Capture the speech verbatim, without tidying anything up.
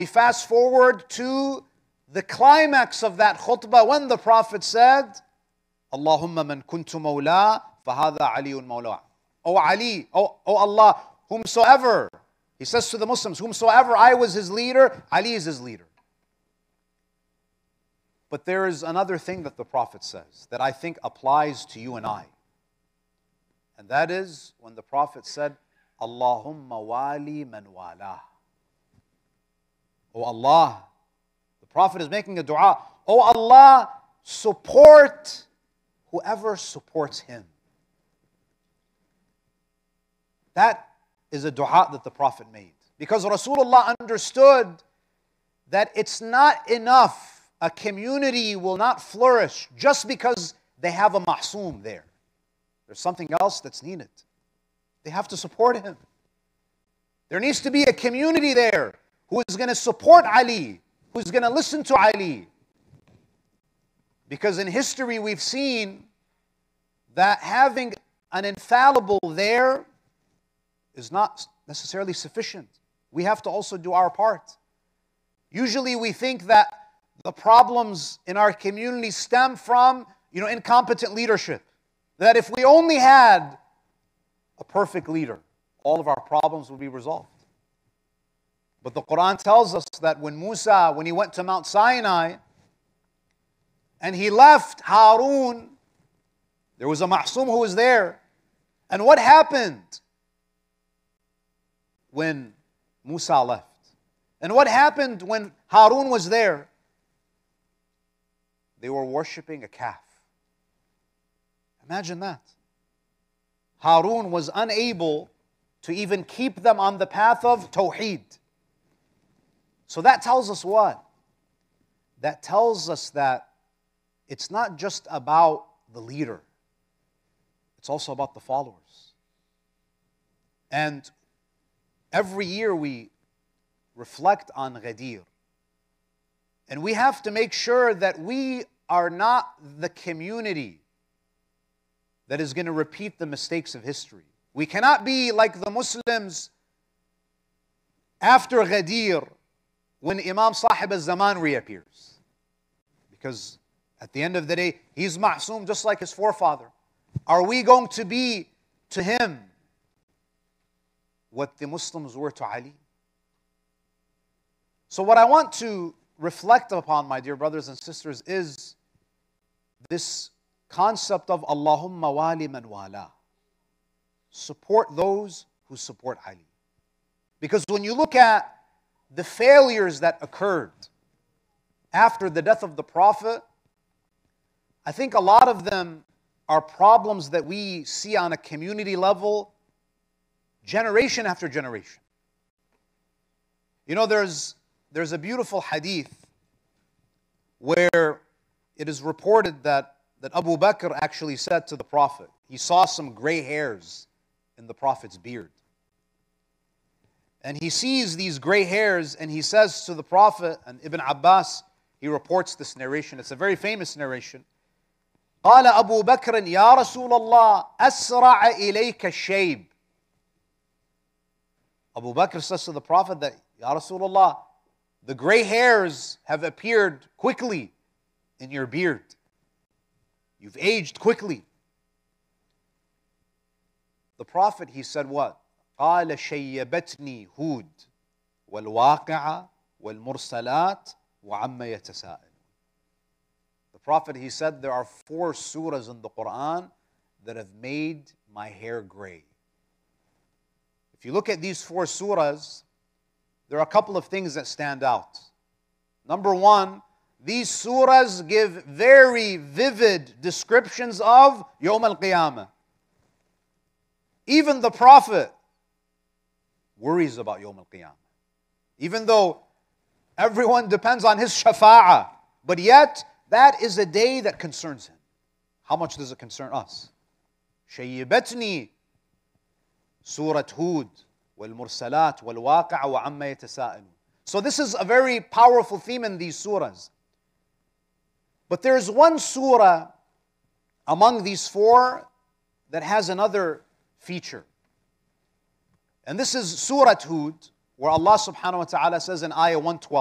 fast forward to the climax of that khutbah when the Prophet said, Allahumma man kuntu mawla, fahadha aliyun mawla. O Ali, O, O Allah, whomsoever, he says to the Muslims, whomsoever I was his leader, Ali is his leader. But there is another thing that the Prophet says that I think applies to you and I. And that is when the Prophet said, Allahumma wali man wala. Oh Allah, the Prophet is making a dua. Oh Allah, support whoever supports him. That is a dua that the Prophet made. Because Rasulullah understood that it's not enough. A community will not flourish just because they have a ma'soom there. There's something else that's needed. They have to support him. There needs to be a community there who is going to support Ali, who's going to listen to Ali. Because in history we've seen that having an infallible there is not necessarily sufficient. We have to also do our part. Usually we think that the problems in our community stem from, you know, incompetent leadership. That if we only had a perfect leader, all of our problems would be resolved. But the Quran tells us that when Musa, when he went to Mount Sinai, and he left Harun, there was a ma'soom who was there. And what happened when Musa left? And what happened when Harun was there? They were worshipping a calf. Imagine that. Harun was unable to even keep them on the path of Tawheed. So that tells us what? That tells us that it's not just about the leader. It's also about the followers. And every year we reflect on Ghadir. And we have to make sure that we are not the community that is going to repeat the mistakes of history. We cannot be like the Muslims after Ghadir when Imam Sahib al-Zaman reappears. Because at the end of the day, he's ma'soom just like his forefather. Are we going to be to him what the Muslims were to Ali? So what I want to reflect upon, my dear brothers and sisters, is this concept of Allahumma wali man wala. Support those who support Ali. Because when you look at the failures that occurred after the death of the Prophet, I think a lot of them are problems that we see on a community level, generation after generation. You know, there's, there's a beautiful hadith where it is reported that, that Abu Bakr actually said to the Prophet, he saw some gray hairs in the Prophet's beard. And he sees these gray hairs and he says to the Prophet, and Ibn Abbas, he reports this narration, it's a very famous narration. قال أبو بكر يا رسول الله أسرع إليك الشيب. Abu Bakr says to the Prophet that, Ya Rasulullah, the gray hairs have appeared quickly in your beard. You've aged quickly. The Prophet, he said what? قال شيبتني هود والواقعة والمرسلات وعما يتساءل. The Prophet, he said, there are four surahs in the Quran that have made my hair gray. If you look at these four surahs, there are a couple of things that stand out. Number one, these surahs give very vivid descriptions of Yawm al-Qiyamah. Even the Prophet worries about Yawm al-Qiyamah. Even though everyone depends on his shafa'ah, but yet that is a day that concerns him. How much does it concern us? شيبتني سورة هود والمرسلات والواقع وعما يتساءلون. So this is a very powerful theme in these surahs. But there is one surah among these four that has another feature. And this is Surah Hud, where Allah subhanahu wa ta'ala says in ayah one twelve,